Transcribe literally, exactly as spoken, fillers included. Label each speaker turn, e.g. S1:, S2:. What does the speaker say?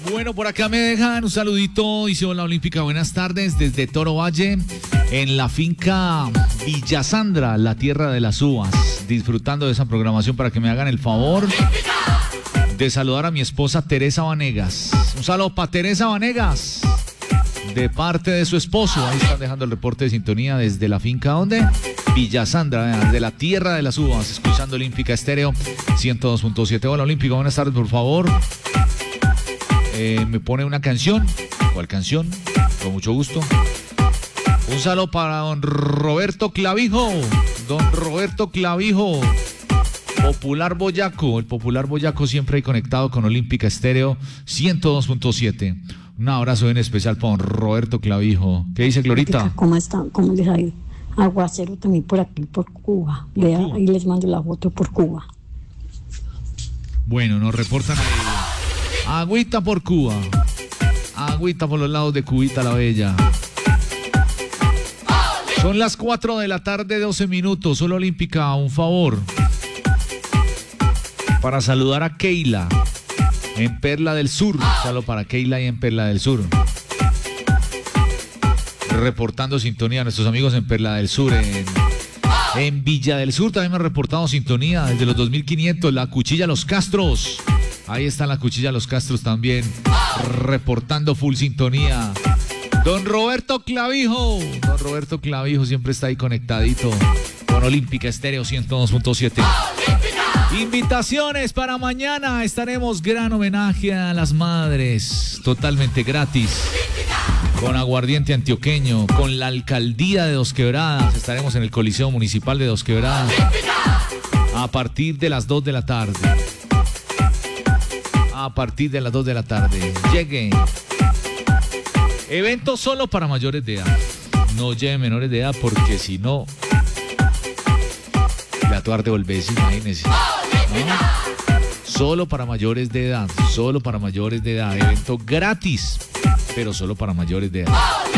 S1: Bueno, por acá me dejan un saludito, dice hola Olímpica, buenas tardes, desde Toro Valle, en la finca Villa Sandra, la tierra de las uvas, disfrutando de esa programación para que me hagan el favor de saludar a mi esposa Teresa Vanegas. Un saludo para Teresa Vanegas, de parte de su esposo. Ahí están dejando el reporte de sintonía desde la finca, ¿dónde? Villa Sandra, de la tierra de las uvas, escuchando Olímpica Estéreo ciento dos punto siete. Hola Olímpica, buenas tardes, por favor. Eh, me pone una canción. ¿Cuál canción? Con mucho gusto. Un saludo para don Roberto Clavijo. Don Roberto Clavijo, Popular Boyaco. El Popular Boyaco siempre ahí conectado con Olímpica Estéreo ciento dos punto siete. Un abrazo bien especial para don Roberto Clavijo. ¿Qué dice Glorita?
S2: ¿Cómo están? ¿Cómo les ha ido? Aguacero también por aquí, por Cuba.
S1: Por
S2: Vea,
S1: Cuba.
S2: ahí les mando la foto por Cuba.
S1: Bueno, nos reportan ahí. Agüita por Cuba. Agüita por los lados de Cubita la Bella. Son las cuatro de la tarde, doce minutos. Solo Olímpica, un favor. Para saludar a Keila en Perla del Sur. Saludo para Keila y en Perla del Sur. Reportando sintonía a nuestros amigos en Perla del Sur. En, en Villa del Sur también me han reportado sintonía desde los dos mil quinientos. La Cuchilla Los Castros. Ahí está la Cuchilla Los Castros también, reportando full sintonía. Don Roberto Clavijo, don Roberto Clavijo siempre está ahí conectadito con Olímpica Estéreo ciento dos punto siete. Invitaciones para mañana, estaremos gran homenaje a las madres, totalmente gratis, con aguardiente antioqueño, con la alcaldía de Dos Quebradas, estaremos en el Coliseo Municipal de Dos Quebradas a partir de las dos de la tarde. A partir de las dos de la tarde. Llegue. Evento solo para mayores de edad. No lleve menores de edad porque si no, le atuar de volverse, imagínese. ¿No? Solo para mayores de edad. Solo para mayores de edad. Evento gratis, pero solo para mayores de edad.